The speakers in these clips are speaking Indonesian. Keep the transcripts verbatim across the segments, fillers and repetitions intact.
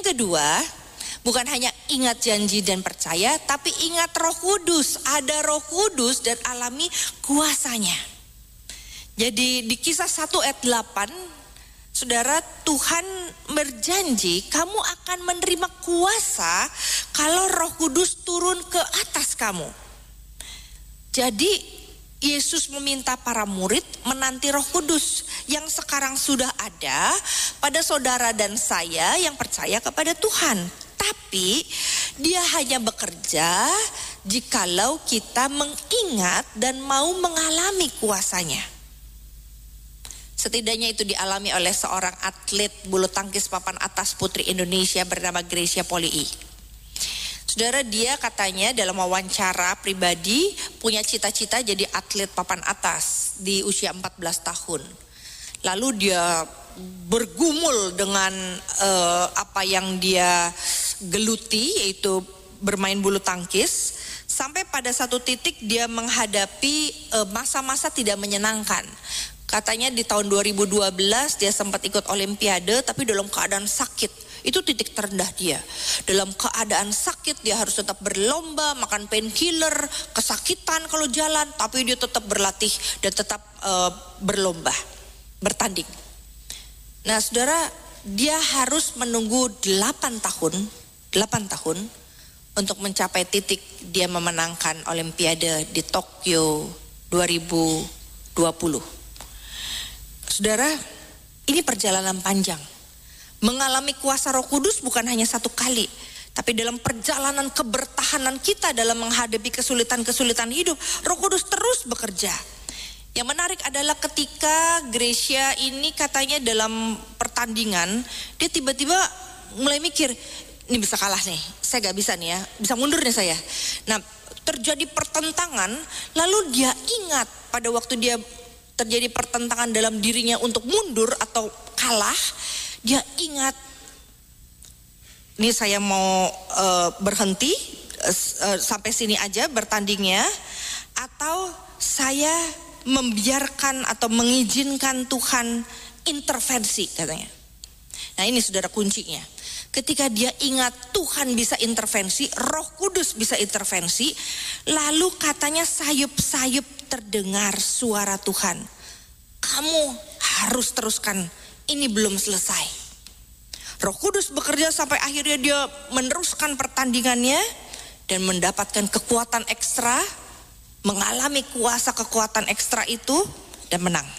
kedua, bukan hanya ingat janji dan percaya, tapi ingat Roh Kudus. Ada Roh Kudus dan alami kuasanya. Jadi di Kisah satu ayat delapan, saudara, Tuhan berjanji kamu akan menerima kuasa kalau Roh Kudus turun ke atas kamu. Jadi Yesus meminta para murid menanti Roh Kudus yang sekarang sudah ada pada saudara dan saya yang percaya kepada Tuhan. Tapi dia hanya bekerja jikalau kita mengingat dan mau mengalami kuasanya. Setidaknya itu dialami oleh seorang atlet bulu tangkis papan atas putri Indonesia bernama Gracia Polii. Saudara, dia katanya dalam wawancara pribadi punya cita-cita jadi atlet papan atas di usia empat belas tahun. Lalu dia bergumul dengan uh, apa yang dia geluti, yaitu bermain bulu tangkis, sampai pada satu titik dia menghadapi uh, masa-masa tidak menyenangkan. Katanya di tahun dua ribu dua belas dia sempat ikut olimpiade tapi dalam keadaan sakit. Itu titik terendah dia. Dalam keadaan sakit dia harus tetap berlomba, makan painkiller, kesakitan kalau jalan, tapi dia tetap berlatih dan tetap uh, berlomba, bertanding. Nah, saudara, dia harus menunggu delapan tahun, delapan tahun untuk mencapai titik dia memenangkan olimpiade di Tokyo dua ribu dua puluh. Saudara, ini perjalanan panjang. Mengalami kuasa Roh Kudus bukan hanya satu kali, tapi dalam perjalanan kebertahanan kita dalam menghadapi kesulitan-kesulitan hidup, Roh Kudus terus bekerja. Yang menarik adalah ketika Gracia ini katanya dalam pertandingan, dia tiba-tiba mulai mikir, ini bisa kalah nih, saya gak bisa nih ya, bisa mundur nih saya. Nah, terjadi pertentangan, lalu dia ingat pada waktu dia terjadi pertentangan dalam dirinya untuk mundur atau kalah, dia ingat, ini saya mau uh, berhenti uh, sampai sini aja bertandingnya, atau saya membiarkan atau mengizinkan Tuhan intervensi katanya. Nah, ini saudara kuncinya. Ketika dia ingat Tuhan bisa intervensi, Roh Kudus bisa intervensi, lalu katanya sayup-sayup terdengar suara Tuhan. Kamu harus teruskan, ini belum selesai. Roh Kudus bekerja sampai akhirnya dia meneruskan pertandingannya dan mendapatkan kekuatan ekstra, mengalami kuasa kekuatan ekstra itu dan menang.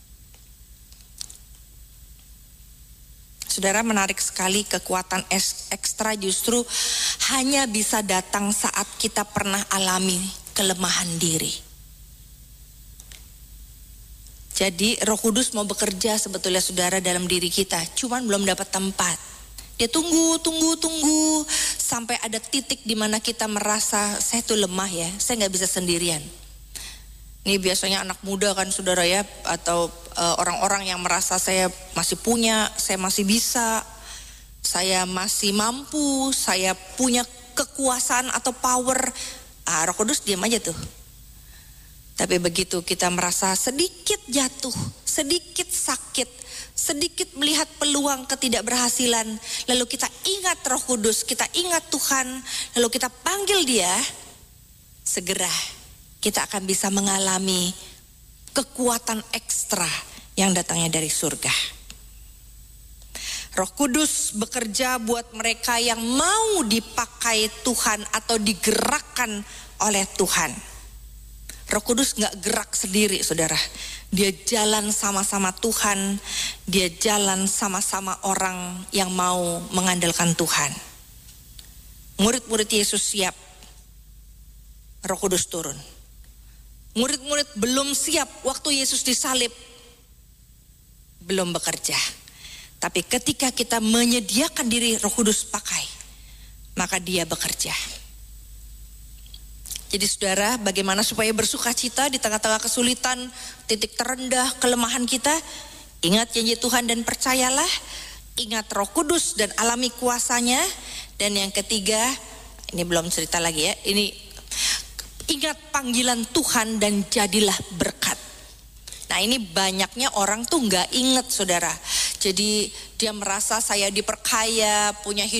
Saudara, menarik sekali, kekuatan ekstra justru hanya bisa datang saat kita pernah alami kelemahan diri. Jadi Roh Kudus mau bekerja sebetulnya saudara dalam diri kita, cuman belum dapat tempat. Dia tunggu, tunggu, tunggu sampai ada titik di mana kita merasa saya tuh lemah ya, saya nggak bisa sendirian. Ini biasanya anak muda kan saudara ya, atau uh, orang-orang yang merasa saya masih punya, saya masih bisa, saya masih mampu, saya punya kekuasaan atau power. Ah, Roh Kudus diam aja tuh. Tapi begitu kita merasa sedikit jatuh, sedikit sakit, sedikit melihat peluang ketidakberhasilan, lalu kita ingat Roh Kudus, kita ingat Tuhan, lalu kita panggil Dia, segera kita akan bisa mengalami kekuatan ekstra yang datangnya dari surga. Roh Kudus bekerja buat mereka yang mau dipakai Tuhan atau digerakkan oleh Tuhan. Roh Kudus gak gerak sendiri saudara. Dia jalan sama-sama Tuhan. Dia jalan sama-sama orang yang mau mengandalkan Tuhan. Murid-murid Yesus siap, Roh Kudus turun. Murid-murid belum siap waktu Yesus disalib, belum bekerja. Tapi ketika kita menyediakan diri Roh Kudus pakai, maka Dia bekerja. Jadi saudara, bagaimana supaya bersuka cita di tengah-tengah kesulitan, titik terendah, kelemahan kita? Ingat janji Tuhan dan percayalah. Ingat Roh Kudus dan alami kuasanya. Dan yang ketiga, ini belum cerita lagi ya, ini ingat panggilan Tuhan dan jadilah berkat. Nah, ini banyaknya orang tuh gak ingat saudara. Jadi dia merasa saya diperkaya, punya hidup